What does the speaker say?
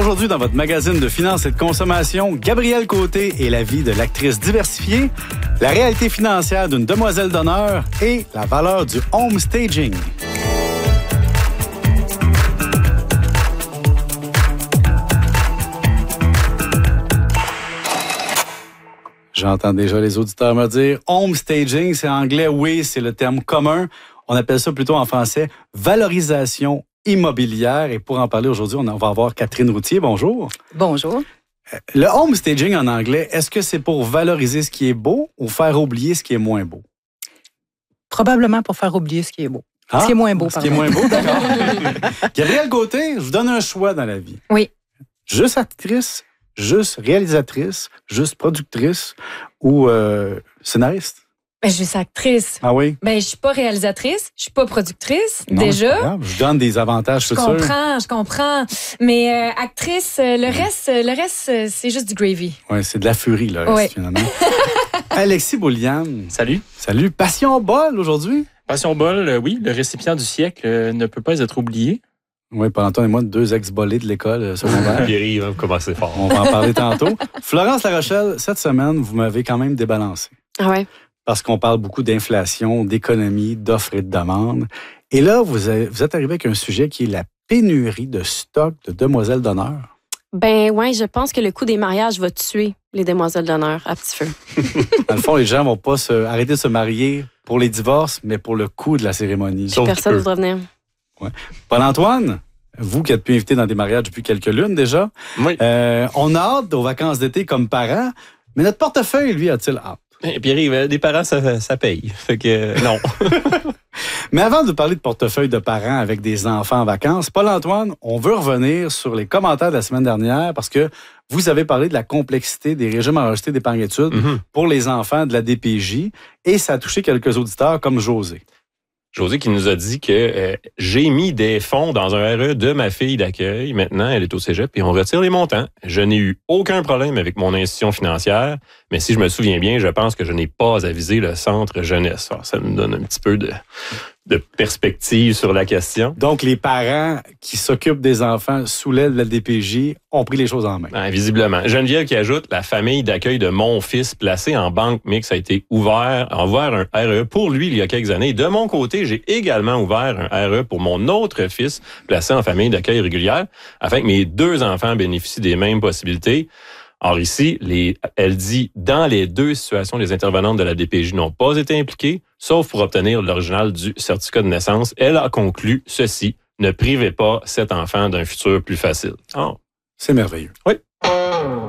Aujourd'hui, dans votre magazine de finances et de consommation, Gabrielle Côté et la vie de l'actrice diversifiée, la réalité financière d'une demoiselle d'honneur et la valeur du home staging. J'entends déjà les auditeurs me dire « home staging », c'est anglais, oui, c'est le terme commun. On appelle ça plutôt en français « valorisation immobilière ». Et pour en parler aujourd'hui, on va avoir Catherine Routier. Bonjour. Bonjour. Le home staging en anglais, est-ce que c'est pour valoriser ce qui est beau ou faire oublier ce qui est moins beau? Probablement pour faire oublier ce qui est beau. Ah, ce qui est moins beau, pardon. Ce qui est moins beau, d'accord. Gabrielle Côté, je vous donne un choix dans la vie. Oui. Juste actrice, juste réalisatrice, juste productrice ou scénariste? Ben, je suis actrice. Ah oui? Ben, je suis pas réalisatrice, je suis pas productrice, Non, déjà. c'est pas grave. Je donne des avantages, Je comprends. Mais actrice, le reste, c'est juste du gravy. Oui, c'est de la furie, là, Oui. finalement. Alexis Boulian. Salut. Salut. Passion bol aujourd'hui? Passion bol, oui, le récipient du siècle ne peut pas être oublié. Oui, pour Antoine et moi, 2 ex-bolés de l'école secondaire. Pierre-Yves, vous commencez fort. On va en parler tantôt. Florence Larochelle, cette semaine, vous m'avez quand même débalancé. Ah ouais? Parce qu'on parle beaucoup d'inflation, d'économie, d'offres et de demandes. Et là, vous êtes arrivé avec un sujet qui est la pénurie de stock de demoiselles d'honneur. Ben ouais, je pense que le coût des mariages va tuer les demoiselles d'honneur à petit feu. Dans le fond, les gens vont pas arrêter de se marier pour les divorces, mais pour le coût de la cérémonie. Personne ne voudrait venir. Ouais. Paul-Antoine, vous qui êtes pu inviter dans des mariages depuis quelques lunes déjà, Oui. on a hâte aux vacances d'été comme parents, mais notre portefeuille, lui, a-t-il hâte? Pierre-Yves, des parents, ça paye. Fait que non. Mais avant de parler de portefeuille de parents avec des enfants en vacances, Paul-Antoine, on veut revenir sur les commentaires de la semaine dernière parce que vous avez parlé de la complexité des régimes enregistrés d'épargne-études pour les enfants de la DPJ et ça a touché quelques auditeurs comme José. José qui nous a dit que j'ai mis des fonds dans un RE de ma fille d'accueil. Maintenant, elle est au cégep et on retire les montants. Je n'ai eu aucun problème avec mon institution financière, mais si je me souviens bien, je pense que je n'ai pas avisé le centre jeunesse. Alors, ça nous donne un petit peu de perspective sur la question. Donc, les parents qui s'occupent des enfants sous l'aile de la DPJ ont pris les choses en main. Ben, visiblement. Geneviève qui ajoute, la famille d'accueil de mon fils placé en banque mixte a ouvert un RE pour lui il y a quelques années. De mon côté, j'ai également ouvert un RE pour mon autre fils placé en famille d'accueil régulière afin que mes 2 enfants bénéficient des mêmes possibilités. Or ici, elle dit, dans les 2 situations, les intervenantes de la DPJ n'ont pas été impliquées, sauf pour obtenir l'original du certificat de naissance. Elle a conclu ceci, ne privez pas cet enfant d'un futur plus facile. C'est merveilleux. Oui.